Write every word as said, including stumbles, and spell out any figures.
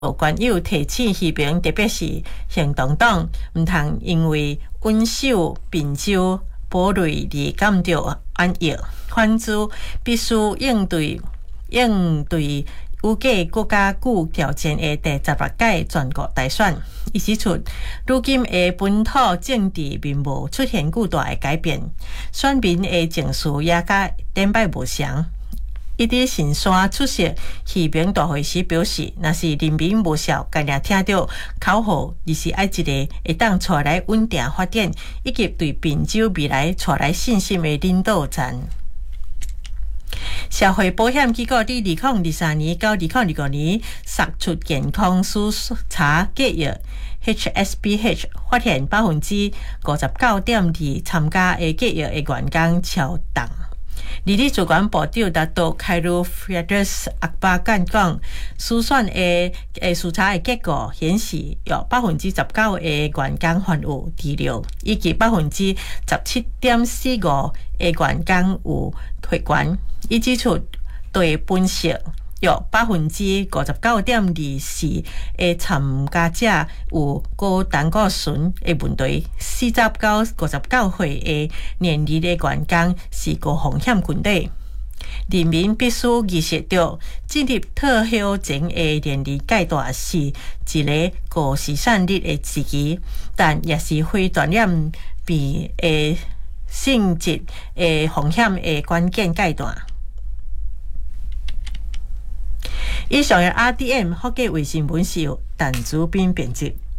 官友提醒渔民，特别是行动党，毋通因为温手、病酒、堡垒而感到安逸，反之必须应对应对预计国家具条件的第十六届全国大选。伊指出，如今的本土政治并无出现巨大的改变，选民的情绪也甲顶摆无相。伊伫神山出席渔民大会时表示，若是人民无效，家己听到口号，而是爱一个会当带来稳定发展，以及对滨州未来带来信心的领导战。社会保险机构伫二零二三年到二零二五年杀出健康检查结业 H S B H， 发现百分之五十九点二参加的结业的员工超重。二理主管部长达到凯鲁弗德斯阿巴干讲，书选的诶调查的结果显示，有百分之十九的员工患有治疗，以及百分之十七点四五的员工有血管。伊指出，对分析有百分之五十九点二四的参加者有高胆固醇的问题，四十到五十九岁的年龄的员工是高风险群体。人民必须意识到，进入退休前的年龄阶段是一个高生产率的时期，但也是非传染病的性质的风险的关键阶段。以上的 R D M 福建卫新闻是由陈祖斌编辑。